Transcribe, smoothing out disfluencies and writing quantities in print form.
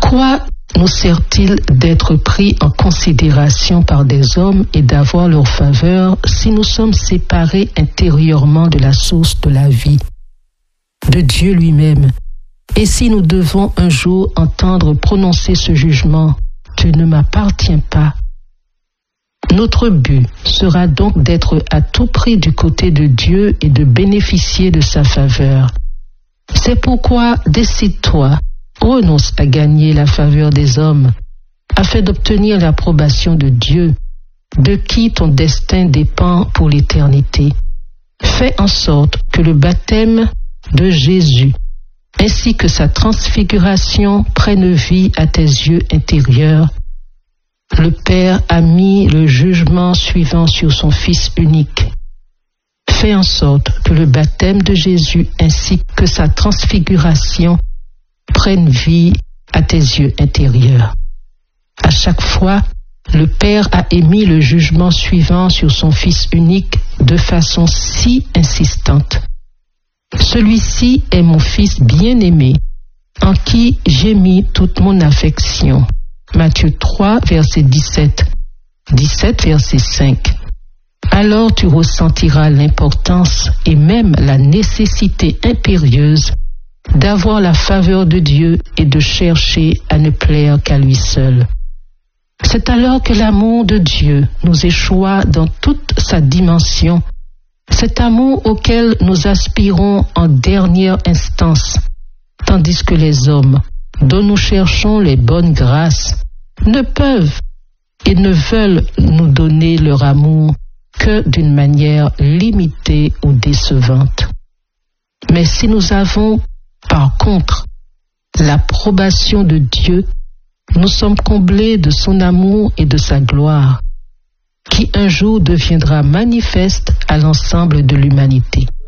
quoi nous sert-il d'être pris en considération par des hommes et d'avoir leur faveur si nous sommes séparés intérieurement de la source de la vie, de Dieu lui-même, et si nous devons un jour entendre prononcer ce jugement, tu ne m'appartiens pas. Notre but sera donc d'être à tout prix du côté de Dieu et de bénéficier de sa faveur. C'est pourquoi décide-toi, renonce à gagner la faveur des hommes, afin d'obtenir l'approbation de Dieu, de qui ton destin dépend pour l'éternité. Fais en sorte que le baptême de Jésus, ainsi que sa transfiguration, prenne vie à tes yeux intérieurs. Le Père a mis le jugement suivant sur son Fils unique. Fais en sorte que le baptême de Jésus ainsi que sa transfiguration prennent vie à tes yeux intérieurs. À chaque fois, le Père a émis le jugement suivant sur son Fils unique de façon si insistante. Celui-ci est mon Fils bien-aimé, en qui j'ai mis toute mon affection. Matthieu 3, verset 17. 17, verset 5. Alors tu ressentiras l'importance et même la nécessité impérieuse d'avoir la faveur de Dieu et de chercher à ne plaire qu'à lui seul. C'est alors que l'amour de Dieu nous échoua dans toute sa dimension, cet amour auquel nous aspirons en dernière instance, tandis que les hommes, dont nous cherchons les bonnes grâces, ne peuvent et ne veulent nous donner leur amour que d'une manière limitée ou décevante. Mais si nous avons, par contre, l'approbation de Dieu, nous sommes comblés de son amour et de sa gloire, qui un jour deviendra manifeste à l'ensemble de l'humanité.